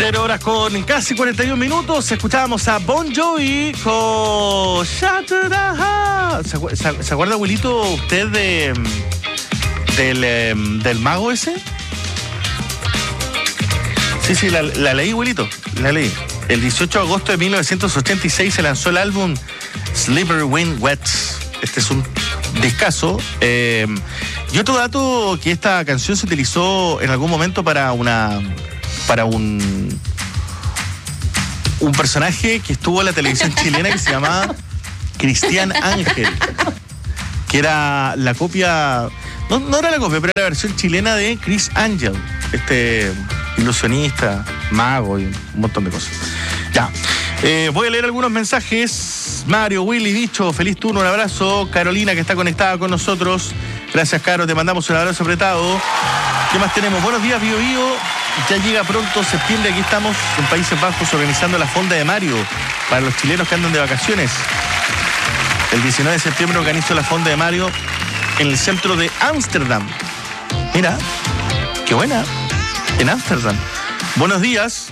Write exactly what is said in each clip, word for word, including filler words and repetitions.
Cero horas con casi cuarenta y un minutos. Escuchábamos a Bon Jovi con... ¿Se, acu- se, ¿Se acuerda, abuelito, usted de del, del mago ese? Sí, sí, la, la leí, abuelito. La leí. El dieciocho de agosto de mil novecientos ochenta y seis se lanzó el álbum Slippery When Wet. Este es un discazo. Eh, y otro dato, que esta canción se utilizó en algún momento para una... para un un personaje que estuvo en la televisión chilena que se llamaba Cristian Ángel, que era la copia, no, no era la copia, pero era la versión chilena de Chris Angel, este ilusionista, mago y un montón de cosas. Ya, eh, voy a leer algunos mensajes. Mario, Willy, Bicho, feliz turno, un abrazo. Carolina, que está conectada con nosotros. Gracias, Caro, te mandamos un abrazo apretado. ¿Qué más tenemos? Buenos días, Bio Bio. Ya llega pronto septiembre, aquí estamos en Países Bajos organizando la Fonda de Mario para los chilenos que andan de vacaciones. El diecinueve de septiembre organizo la Fonda de Mario en el centro de Ámsterdam. Mira, qué buena, en Ámsterdam. Buenos días.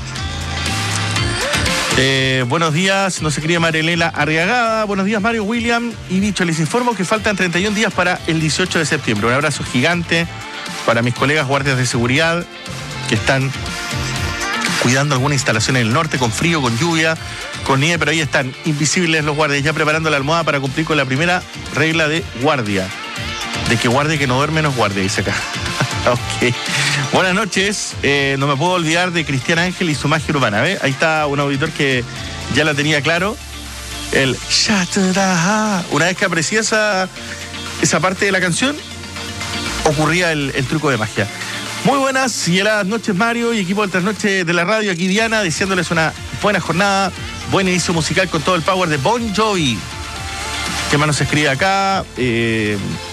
Eh, buenos días, no se cría Marielena Arriagada. Buenos días, Mario, William y Bicho. Les informo que faltan treinta y un días para el dieciocho de septiembre. Un abrazo gigante para mis colegas guardias de seguridad que están cuidando alguna instalación en el norte, con frío, con lluvia, con nieve, pero ahí están, invisibles los guardias, ya preparando la almohada para cumplir con la primera regla de guardia. De que guardia que no duerme no es guardia, dice acá. Ok. Buenas noches. Eh, no me puedo olvidar de Cristian Ángel y su magia urbana. ¿Ve? Ahí está un auditor que ya la tenía claro. El una vez que aprecié esa, esa parte de la canción, ocurría el, el truco de magia. Muy buenas y heladas noches, Mario y equipo de Trasnoche de la radio. Aquí Diana, deseándoles una buena jornada, buen inicio musical con todo el power de Bon Jovi. ¿Qué más nos escribe acá? Eh,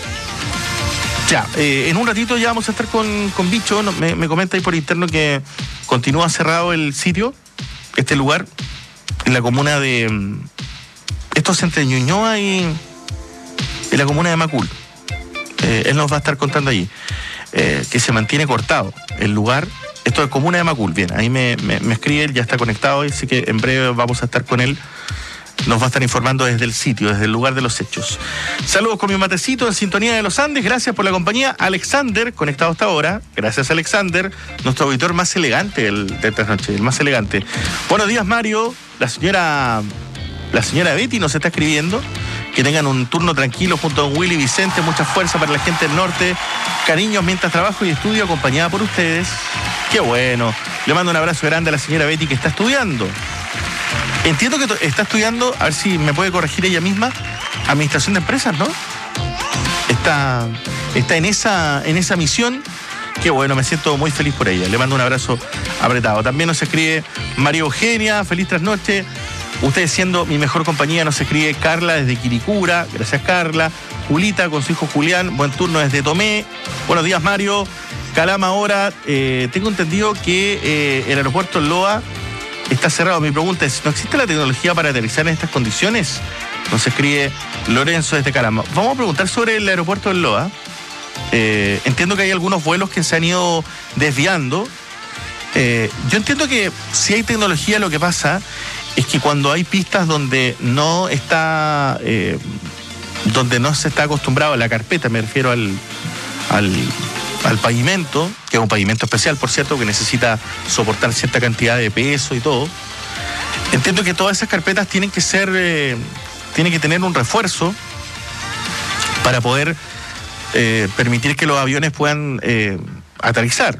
ya, eh, en un ratito ya vamos a estar con, con Bicho. No, me, me comenta ahí por interno que continúa cerrado el sitio, este lugar, en la comuna de... Esto es entre Ñuñoa y... en la comuna de Macul. Eh, él nos va a estar contando allí. Eh, que se mantiene cortado el lugar. Esto es comuna de Macul. Bien, ahí me, me, me escribe, él ya está conectado, así que en breve vamos a estar con él. Nos va a estar informando desde el sitio, desde el lugar de los hechos. Saludos con mi matecito en sintonía de los Andes. Gracias por la compañía. Alexander, conectado hasta ahora. Gracias, Alexander, nuestro auditor más elegante del, de esta noche, el más elegante. Buenos días, Mario. La señora, la señora Betty nos está escribiendo. Que tengan un turno tranquilo junto a don Willy Vicente. Mucha fuerza para la gente del norte. Cariños mientras trabajo y estudio, acompañada por ustedes. Qué bueno. Le mando un abrazo grande a la señora Betty, que está estudiando. Entiendo que está estudiando, a ver si me puede corregir ella misma, administración de empresas, ¿no? Está, está en esa, en esa misión. Qué bueno, me siento muy feliz por ella. Le mando un abrazo apretado. También nos escribe María Eugenia. Feliz trasnoche. Ustedes siendo mi mejor compañía, nos escribe Carla desde Quiricura. Gracias, Carla. Julita con su hijo Julián. Buen turno desde Tomé. Buenos días, Mario. Calama ahora. Eh, tengo entendido que eh, el aeropuerto Loa está cerrado. Mi pregunta es, ¿no existe la tecnología para aterrizar en estas condiciones? Nos escribe Lorenzo desde Calama. Vamos a preguntar sobre el aeropuerto del Loa. Eh, entiendo que hay algunos vuelos que se han ido desviando. Eh, yo entiendo que si hay tecnología, lo que pasa es que cuando hay pistas donde no está, eh, donde no se está acostumbrado a la carpeta, me refiero al, al, al pavimento, que es un pavimento especial, por cierto, que necesita soportar cierta cantidad de peso y todo. Entiendo que todas esas carpetas tienen que ser, eh, tienen que tener un refuerzo para poder eh, permitir que los aviones puedan eh, aterrizar.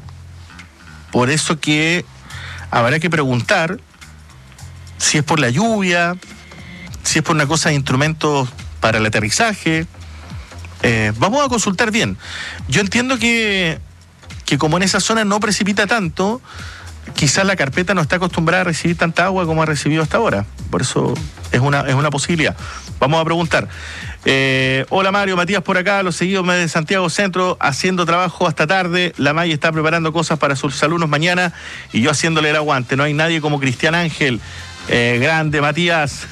Por eso que habrá que preguntar si es por la lluvia, si es por una cosa de instrumentos para el aterrizaje. Eh, vamos a consultar bien. Yo entiendo que, que como en esa zona no precipita tanto, quizás la carpeta no está acostumbrada a recibir tanta agua como ha recibido hasta ahora. Por eso es una, es una posibilidad. Vamos a preguntar. Eh, hola Mario, Matías por acá, los seguidos de Santiago Centro, haciendo trabajo hasta tarde. La May está preparando cosas para sus alumnos mañana y yo haciéndole el aguante. No hay nadie como Cristian Ángel. Eh, grande, Matías.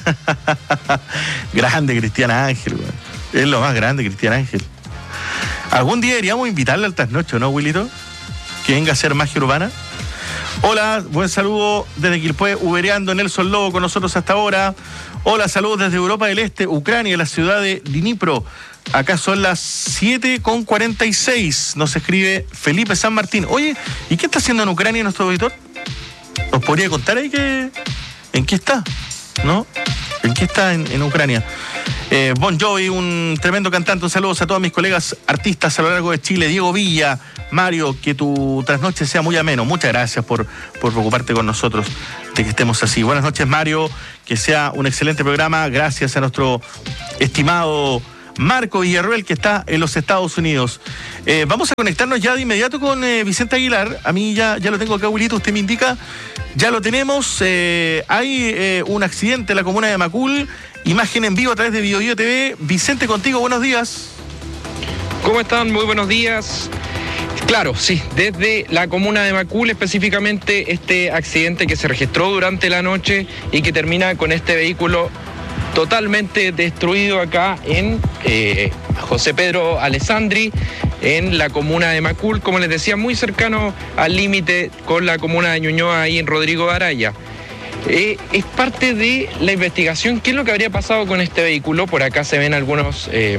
Grande, Cristian Ángel. Güey. Es lo más grande, Cristian Ángel. Algún día deberíamos invitarle al trasnocho, ¿no, Wilito? Que venga a hacer magia urbana. Hola, buen saludo desde Quilpué, ubereando Nelson Lobo con nosotros hasta ahora. Hola, saludos desde Europa del Este, Ucrania, la ciudad de Dnipro. Acá son las siete con cuarenta y seis. Nos escribe Felipe San Martín. Oye, ¿y qué está haciendo en Ucrania nuestro auditor? ¿Nos podría contar ahí que, en qué está? ¿No? ¿En qué está en, en Ucrania? Eh, Bon Jovi, un tremendo cantante. Un saludo a todos mis colegas artistas a lo largo de Chile. Diego Villa, Mario, que tu trasnoche sea muy ameno. Muchas gracias por, por preocuparte con nosotros de que estemos así. Buenas noches, Mario. Que sea un excelente programa. Gracias a nuestro estimado Marco Villarruel, que está en los Estados Unidos. Eh, vamos a conectarnos ya de inmediato con eh, Vicente Aguilar. A mí ya, ya lo tengo acá, Wilito, usted me indica. Ya lo tenemos. Eh, hay eh, un accidente en la comuna de Macul. Imagen en vivo a través de Bio Bio T V. Vicente, contigo, buenos días. ¿Cómo están? Muy buenos días. Claro, sí, desde la comuna de Macul, específicamente este accidente que se registró durante la noche y que termina con este vehículo totalmente destruido acá en eh, José Pedro Alessandri, en la comuna de Macul, como les decía, muy cercano al límite con la comuna de Ñuñoa, ahí en Rodrigo de Araya. Eh, es parte de la investigación. ¿Qué es lo que habría pasado con este vehículo? Por acá se ven algunos, eh,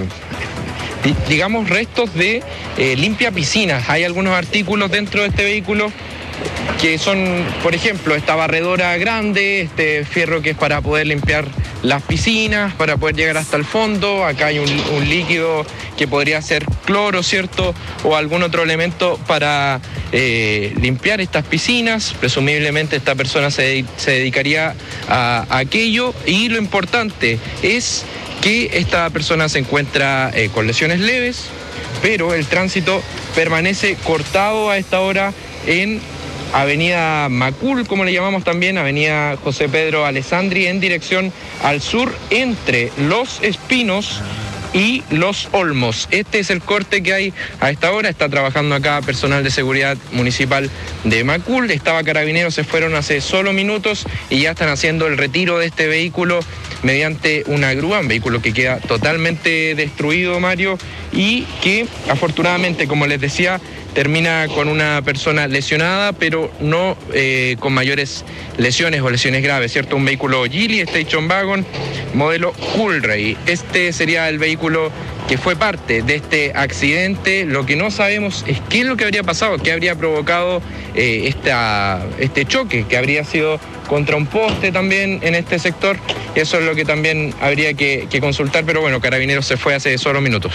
digamos, restos de eh, limpia piscinas. Hay algunos artículos dentro de este vehículo que son, por ejemplo, esta barredora grande, este fierro que es para poder limpiar las piscinas, para poder llegar hasta el fondo. Acá hay un, un líquido que podría ser cloro, ¿cierto? O algún otro elemento para eh, limpiar estas piscinas. Presumiblemente esta persona se, se dedicaría a, a aquello. Y lo importante es que esta persona se encuentra eh, con lesiones leves, pero el tránsito permanece cortado a esta hora en Avenida Macul, como le llamamos también, Avenida José Pedro Alessandri, en dirección al sur, entre Los Espinos y Los Olmos. Este es el corte que hay a esta hora. Está trabajando acá personal de seguridad municipal de Macul. Estaba Carabineros, se fueron hace solo minutos y ya están haciendo el retiro de este vehículo mediante una grúa, un vehículo que queda totalmente destruido, Mario, y que afortunadamente, como les decía, termina con una persona lesionada, pero no eh, con mayores lesiones o lesiones graves, ¿cierto? Un vehículo Geely Station Wagon, modelo Coolray. Este sería el vehículo que fue parte de este accidente. Lo que no sabemos es qué es lo que habría pasado, qué habría provocado eh, esta, este choque, que habría sido contra un poste también en este sector. Eso es lo que también habría que, que consultar, pero bueno, Carabineros se fue hace solo minutos.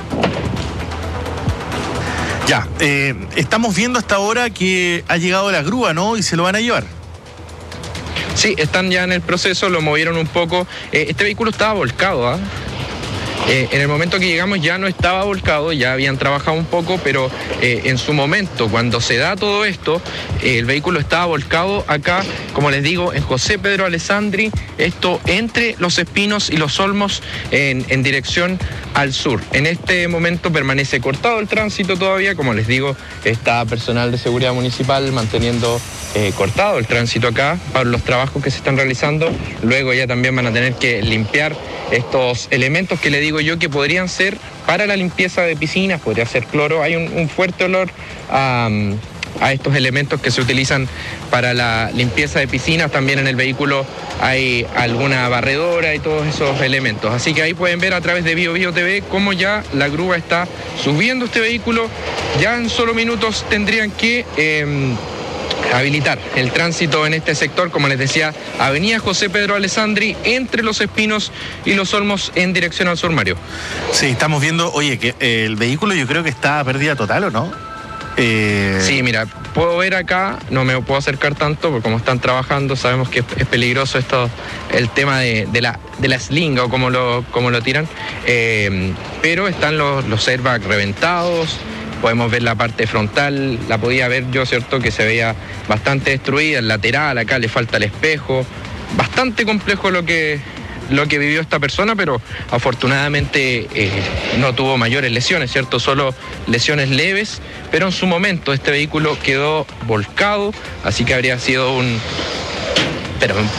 Ya, eh, estamos viendo hasta ahora que ha llegado la grúa, ¿no? Y se lo van a llevar. Sí, están ya en el proceso, lo movieron un poco. Eh, este vehículo estaba volcado, ¿ah? ¿eh? Eh, en el momento que llegamos ya no estaba volcado, ya habían trabajado un poco, pero eh, en su momento, cuando se da todo esto, eh, el vehículo estaba volcado acá, como les digo, en José Pedro Alessandri, esto entre Los Espinos y Los Olmos, en, en dirección al sur. En este momento permanece cortado el tránsito todavía, como les digo, está personal de seguridad municipal manteniendo eh, cortado el tránsito acá para los trabajos que se están realizando. Luego ya también van a tener que limpiar estos elementos que le digo yo que podrían ser para la limpieza de piscinas, podría ser cloro. Hay un, un fuerte olor a, a estos elementos que se utilizan para la limpieza de piscinas. También en el vehículo hay alguna barredora y todos esos elementos. Así que ahí pueden ver a través de Bio Bio T V cómo ya la grúa está subiendo este vehículo. Ya en solo minutos tendrían que Eh, habilitar el tránsito en este sector, como les decía, Avenida José Pedro Alessandri, entre Los Espinos y Los Olmos, en dirección al sur, Mario. Sí, estamos viendo, oye, que eh, el vehículo yo creo que está a pérdida total, ¿o no? Eh... Sí, mira, puedo ver acá, no me puedo acercar tanto, porque como están trabajando, sabemos que es peligroso esto, el tema de, de, la, de la slinga o como lo, como lo tiran, eh, pero están los, los airbags reventados. Podemos ver la parte frontal, la podía ver yo, ¿cierto? Que se veía bastante destruida, el lateral, acá le falta el espejo. Bastante complejo lo que, lo que vivió esta persona, pero afortunadamente eh, no tuvo mayores lesiones, ¿cierto? Solo lesiones leves, pero en su momento este vehículo quedó volcado, así que habría sido un... Pero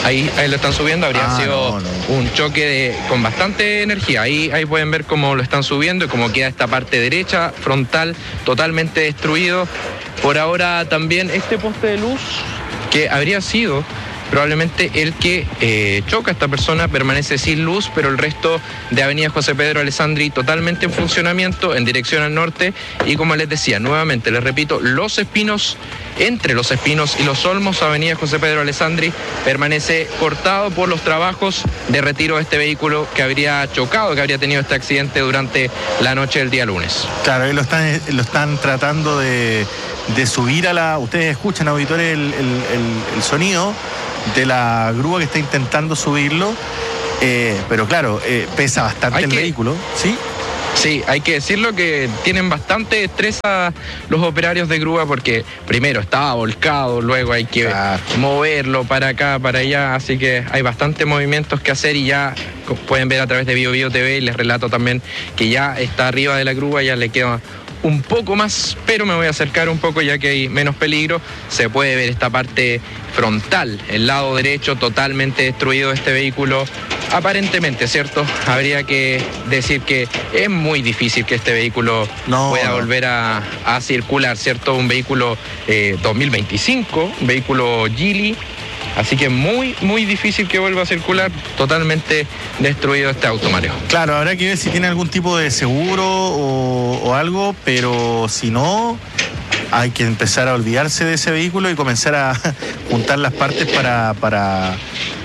Ahí, ahí lo están subiendo, habría Ah, sido no, no. un choque de, con bastante energía. Ahí, ahí pueden ver cómo lo están subiendo y cómo queda esta parte derecha, frontal, totalmente destruido. Por ahora también este poste de luz, que habría sido probablemente el que eh, choca a esta persona, permanece sin luz, pero el resto de Avenida José Pedro Alessandri totalmente en funcionamiento en dirección al norte. Y como les decía, nuevamente les repito, Los Espinos, entre Los Espinos y Los Olmos, Avenida José Pedro Alessandri, permanece cortado por los trabajos de retiro de este vehículo que habría chocado, que habría tenido este accidente durante la noche del día lunes. Claro, ahí lo están, lo están tratando de, de subir a la... Ustedes escuchan, auditores, el, el, el, el sonido de la grúa que está intentando subirlo, eh, pero claro, eh, pesa bastante Hay el que- vehículo, ¿sí? Sí, hay que decirlo que tienen bastante destreza los operarios de grúa porque primero estaba volcado, luego hay que Claro. moverlo para acá, para allá, así que hay bastantes movimientos que hacer y ya co- pueden ver a través de Bio Bio T V y les relato también que ya está arriba de la grúa, ya le queda un poco más, pero me voy a acercar un poco ya que hay menos peligro. Se puede ver esta parte frontal, el lado derecho totalmente destruido de este vehículo. Aparentemente, ¿cierto? Habría que decir que es muy difícil que este vehículo No, pueda no. volver a, a circular, ¿cierto? Un vehículo eh, dos mil veinticinco, un vehículo Geely. Así que muy, muy difícil que vuelva a circular, totalmente destruido este auto, Mario. Claro, habrá que ver si tiene algún tipo de seguro o, o algo, pero si no, hay que empezar a olvidarse de ese vehículo y comenzar a juntar las partes para, para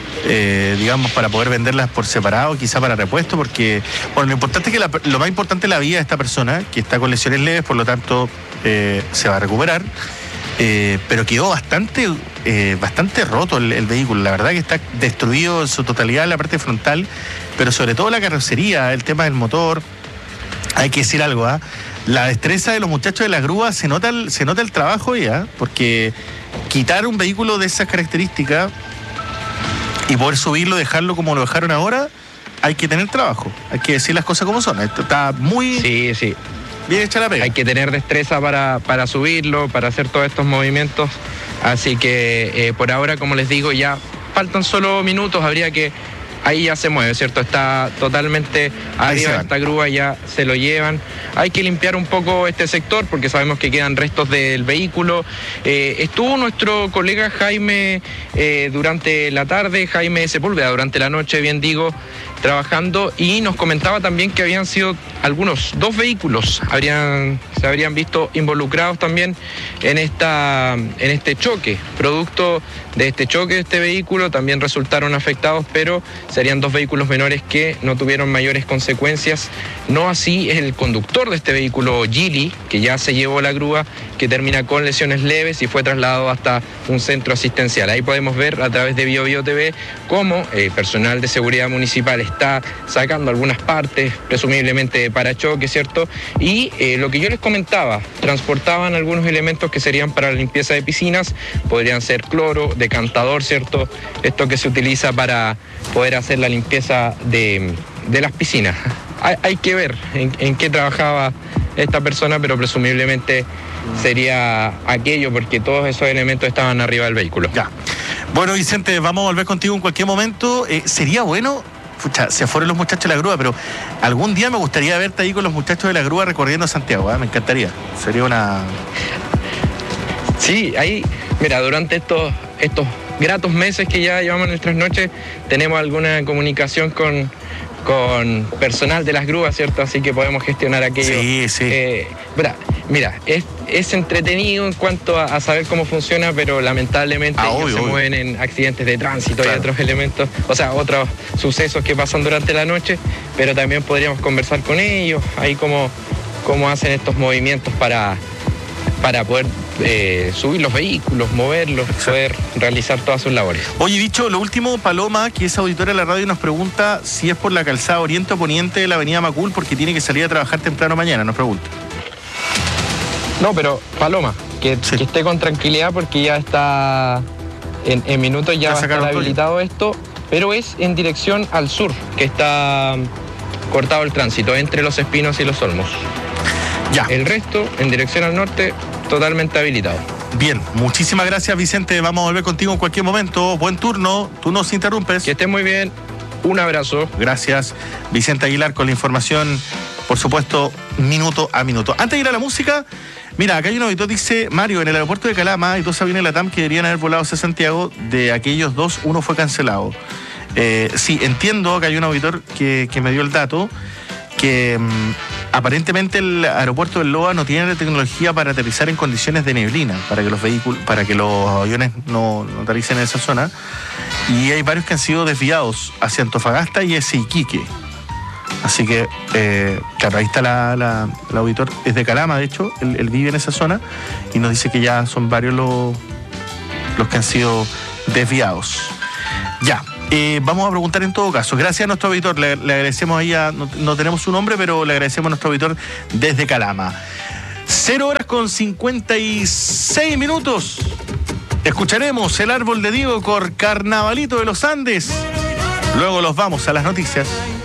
eh, digamos, para poder venderlas por separado, quizá para repuesto, porque, bueno, lo importante es que la, lo más importante es la vida de esta persona, que está con lesiones leves, por lo tanto, eh, se va a recuperar. Eh, pero quedó bastante eh, bastante roto el, el vehículo, la verdad que está destruido en su totalidad la parte frontal, pero sobre todo la carrocería, el tema del motor. Hay que decir algo, ¿ah? La destreza de los muchachos de la grúa, se nota el, se nota el trabajo ya, porque quitar un vehículo de esas características y poder subirlo, dejarlo como lo dejaron ahora, hay que tener trabajo, hay que decir las cosas como son. Esto está muy Sí, sí. bien hecha la pega. Hay que tener destreza para, para subirlo, para hacer todos estos movimientos. Así que eh, por ahora, como les digo, ya faltan solo minutos, habría que... Ahí ya se mueve, ¿cierto? Está totalmente Ahí se arriba de van. esta grúa, ya se lo llevan. Hay que limpiar un poco este sector porque sabemos que quedan restos del vehículo. Eh, estuvo nuestro colega Jaime eh, durante la tarde, Jaime Sepúlveda, durante la noche, bien digo, trabajando, y nos comentaba también que habían sido algunos, dos vehículos, habrían, se habrían visto involucrados también en, esta, en este choque. Producto de este choque de este vehículo también resultaron afectados, pero serían dos vehículos menores que no tuvieron mayores consecuencias. No así es el conductor de este vehículo Geely, que ya se llevó la grúa, que termina con lesiones leves y fue trasladado hasta un centro asistencial. Ahí podemos ver a través de Bio Bio T V cómo el personal de seguridad municipal está sacando algunas partes, presumiblemente de parachoque, ¿cierto? Y eh, lo que yo les comentaba, transportaban algunos elementos que serían para la limpieza de piscinas, podrían ser cloro, decantador, ¿cierto? Esto que se utiliza para poder hacer la limpieza de, de las piscinas. Hay, hay que ver en, en qué trabajaba esta persona, pero presumiblemente sería aquello porque todos esos elementos estaban arriba del vehículo. Ya. Bueno, Vicente, vamos a volver contigo en cualquier momento. Eh, sería bueno, pucha, se fueron los muchachos de la grúa, pero algún día me gustaría verte ahí con los muchachos de la grúa recorriendo Santiago, ¿eh? Me encantaría. Sería una... Sí, ahí, mira, durante estos, estos gratos meses que ya llevamos nuestras noches, tenemos alguna comunicación con, con personal de las grúas, ¿cierto? Así que podemos gestionar aquello. Sí, sí. Eh, mira, mira, es, es entretenido en cuanto a, a saber cómo funciona, pero lamentablemente Ah, ellos obvio, se obvio. mueven en accidentes de tránsito Claro. y otros elementos, o sea, otros sucesos que pasan durante la noche, pero también podríamos conversar con ellos, ahí cómo, cómo hacen estos movimientos para, para poder eh, subir los vehículos, moverlos, poder realizar todas sus labores. Oye, dicho, lo último, Paloma, que es auditora de la radio, nos pregunta si es por la calzada oriente o poniente de la avenida Macul, porque tiene que salir a trabajar temprano mañana, nos pregunta. No, pero Paloma, que, Sí. que esté con tranquilidad porque ya está, en, en minutos ya Ya va a estar sacaron todo. habilitado esto, pero es en dirección al sur, que está cortado el tránsito entre Los Espinos y Los Olmos. Ya. El resto, en dirección al norte, totalmente habilitado. Bien, muchísimas gracias, Vicente. Vamos a volver contigo en cualquier momento. Buen turno, tú nos interrumpes. Que estés muy bien. Un abrazo. Gracias, Vicente Aguilar, con la información, por supuesto, minuto a minuto. Antes de ir a la música, mira, acá hay un auditor, dice Mario, en el aeropuerto de Calama hay dos aviones LATAM que deberían haber volado hacia Santiago. De aquellos dos, uno fue cancelado. Eh, sí, entiendo que hay un auditor que, que me dio el dato, que mmm, aparentemente el aeropuerto del Loa no tiene la tecnología para aterrizar en condiciones de neblina, para que los vehículos, para que los aviones no, no aterricen en esa zona. Y hay varios que han sido desviados hacia Antofagasta y hacia Iquique. Así que, eh, claro, ahí está la, la, el auditor, es de Calama, de hecho, él, él vive en esa zona y nos dice que ya son varios los, los que han sido desviados. Ya. Eh, vamos a preguntar en todo caso. Gracias a nuestro auditor, le, le agradecemos ahí a, no, no tenemos su nombre, pero le agradecemos a nuestro auditor desde Calama. Cero horas con cincuenta y seis minutos. Escucharemos El Árbol de Diego con Carnavalito de los Andes. Luego los vamos a las noticias.